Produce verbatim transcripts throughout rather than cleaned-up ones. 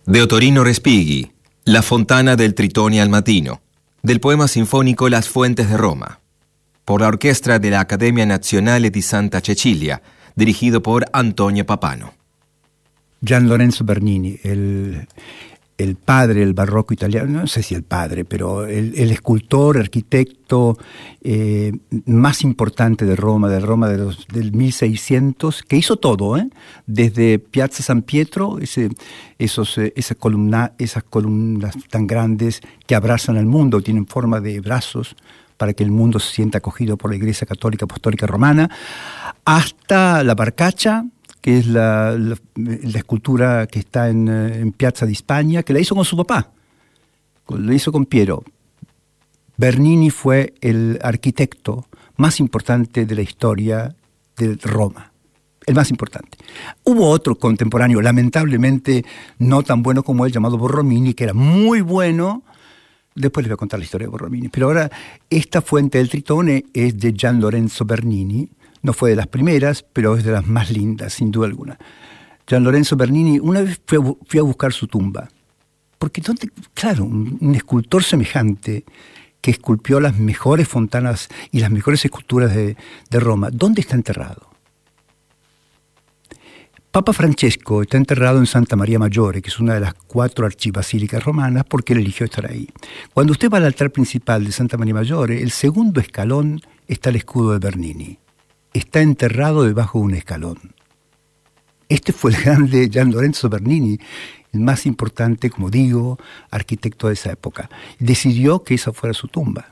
De Ottorino Respighi, La fontana del Tritone al Mattino, del poema sinfónico Las fuentes de Roma, por la orquesta de la Accademia Nazionale di Santa Cecilia, dirigido por Antonio Papano. Gian Lorenzo Bernini, el, el padre del barroco italiano, no sé si el padre, pero el, el escultor, arquitecto eh, más importante de Roma, de Roma de los, del mil seiscientos, que hizo todo, ¿eh? Desde Piazza San Pietro, ese, esos, eh, esa columna, esas columnas tan grandes que abrazan al mundo, tienen forma de brazos, para que el mundo se sienta acogido por la Iglesia Católica Apostólica Romana, hasta la Barcacha, que es la, la, la escultura que está en, en Piazza di Spagna, que la hizo con su papá, la hizo con Piero. Bernini fue el arquitecto más importante de la historia de Roma, el más importante. Hubo otro contemporáneo, lamentablemente no tan bueno como él, llamado Borromini, que era muy bueno. Después les voy a contar la historia de Borromini. Pero ahora, esta fuente del Tritone es de Gian Lorenzo Bernini. No fue de las primeras, pero es de las más lindas, sin duda alguna. Gian Lorenzo Bernini, una vez fui a, fui a buscar su tumba. Porque, ¿dónde? Claro, un, un escultor semejante que esculpió las mejores fontanas y las mejores esculturas de, de Roma, ¿dónde está enterrado? Papa Francesco está enterrado en Santa María Maggiore, que es una de las cuatro archibasílicas romanas, porque él eligió estar ahí. Cuando usted va al altar principal de Santa María Maggiore, el segundo escalón está el escudo de Bernini. Está enterrado debajo de un escalón. Este fue el grande Gian Lorenzo Bernini, el más importante, como digo, arquitecto de esa época. Decidió que esa fuera su tumba.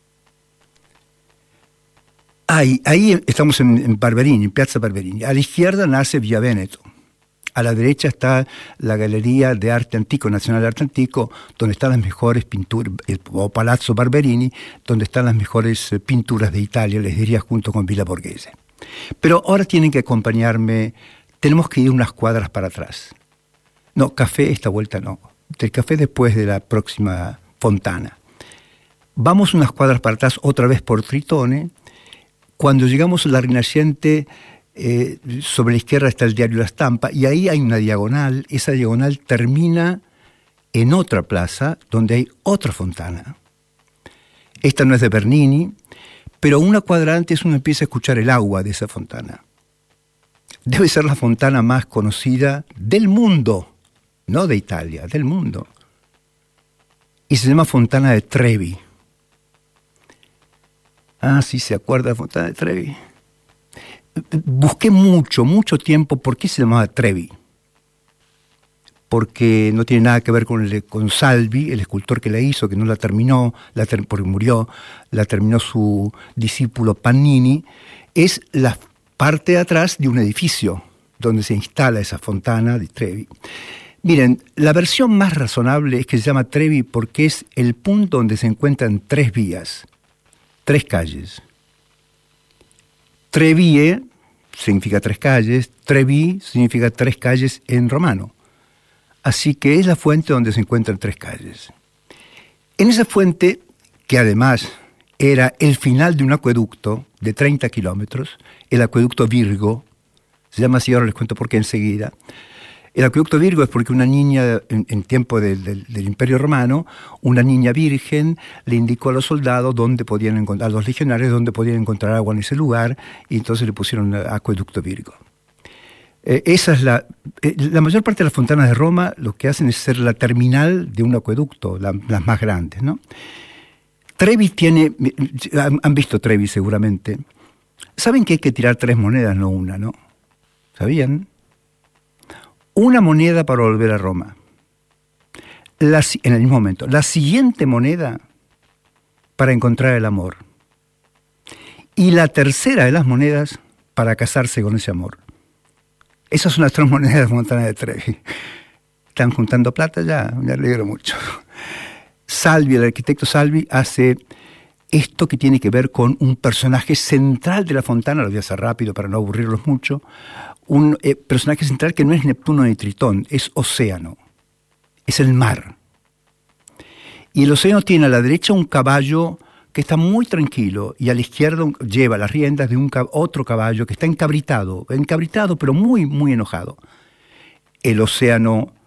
Ahí, ahí estamos en, en Barberini, en Piazza Barberini. A la izquierda nace Via Veneto. A la derecha está la Galería de Arte Antico, Nacional de Arte Antico, donde están las mejores pinturas, o Palazzo Barberini, donde están las mejores pinturas de Italia, les diría, junto con Villa Borghese. Pero ahora tienen que acompañarme, tenemos que ir unas cuadras para atrás. No, café esta vuelta no. Del café después de la próxima fontana. Vamos unas cuadras para atrás, otra vez por Tritone. Cuando llegamos a la Rinasciente, eh, sobre la izquierda está el diario La Stampa, y ahí hay una diagonal. Esa diagonal termina en otra plaza, donde hay otra fontana. Esta no es de Bernini, pero una cuadra antes uno empieza a escuchar el agua de esa fontana. Debe ser la fontana más conocida del mundo, no de Italia, del mundo. Y se llama Fontana de Trevi. Ah, sí, se acuerda de la Fontana de Trevi. Busqué mucho, mucho tiempo por qué se llamaba Trevi. Porque no tiene nada que ver con, el, con Salvi, el escultor que la hizo, que no la terminó, la ter, porque murió, la terminó su discípulo Pannini. Es la parte de atrás de un edificio donde se instala esa fontana de Trevi. Miren, la versión más razonable es que se llama Trevi porque es el punto donde se encuentran tres vías. Tres calles. Trevie significa tres calles, Trevi significa tres calles en romano. Así que es la fuente donde se encuentran tres calles. En esa fuente, que además era el final de un acueducto de treinta kilómetros, el acueducto Virgo, se llama así, ahora les cuento por qué enseguida. El acueducto Virgo es porque una niña, en, en tiempo de, de, del Imperio Romano, una niña virgen le indicó a los soldados dónde podían encontrar, a los legionarios dónde podían encontrar agua en ese lugar, y entonces le pusieron acueducto Virgo. Eh, esa es la, eh, la mayor parte de las fontanas de Roma lo que hacen es ser la terminal de un acueducto, la, las más grandes, ¿no? Trevi tiene, han, han visto Trevi seguramente. Saben que hay que tirar tres monedas, no una, ¿no? ¿Sabían? Una moneda para volver a Roma, la, en el mismo momento. La siguiente moneda para encontrar el amor. Y la tercera de las monedas para casarse con ese amor. Esas son las tres monedas de Fontana de Trevi. ¿Están juntando plata ya? Me alegro mucho. Salvi, el arquitecto Salvi, hace esto que tiene que ver con un personaje central de la fontana, lo voy a hacer rápido para no aburrirlos mucho. Un eh, personaje central que no es Neptuno ni Tritón, es océano, es el mar. Y el océano tiene a la derecha un caballo que está muy tranquilo y a la izquierda un, lleva las riendas de un, otro caballo que está encabritado, encabritado pero muy, muy enojado. El océano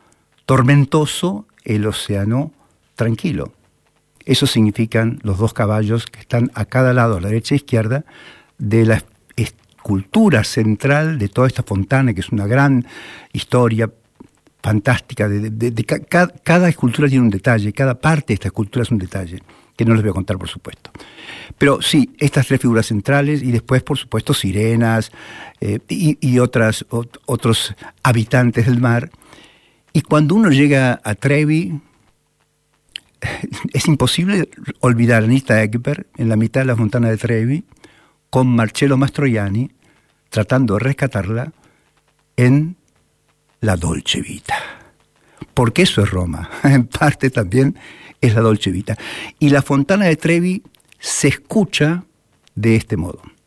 tormentoso, el océano tranquilo. Eso significan los dos caballos que están a cada lado, a la derecha e izquierda, de la escultura central de toda esta fontana, que es una gran historia fantástica. De, de, de, de ca, cada escultura tiene un detalle, cada parte de esta escultura es un detalle, que no les voy a contar, por supuesto. Pero sí, estas tres figuras centrales, y después, por supuesto, sirenas eh, y, y otras, o, otros habitantes del mar. Y cuando uno llega a Trevi, es imposible olvidar a Anita Ekberg en la mitad de la fontana de Trevi, con Marcello Mastroianni tratando de rescatarla en la Dolce Vita. Porque eso es Roma, en parte también es la Dolce Vita. Y la fontana de Trevi se escucha de este modo.